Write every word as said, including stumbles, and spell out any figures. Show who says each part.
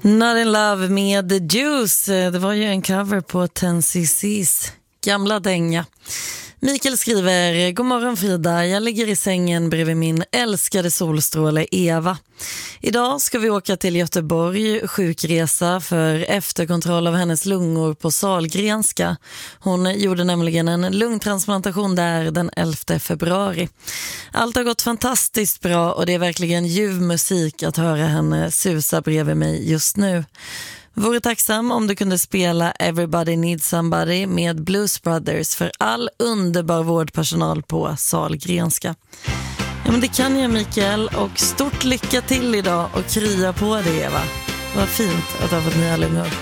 Speaker 1: Not in Love med The Juice. Det var ju en cover på ten C C's gamla dänga. Mikael skriver: God morgon Frida, jag ligger i sängen bredvid min älskade solstråle Eva. Idag ska vi åka till Göteborg, sjukresa för efterkontroll av hennes lungor på Sahlgrenska. Hon gjorde nämligen en lungtransplantation där den elfte februari. Allt har gått fantastiskt bra och det är verkligen ljuv musik att höra henne susa bredvid mig just nu. Vore tacksam om du kunde spela Everybody Needs Somebody med Blues Brothers för all underbar vårdpersonal på Sahlgrenska. Ja, men det kan jag Mikael, och stort lycka till idag och krya på det Eva. Vad fint att du har fått nya lungor.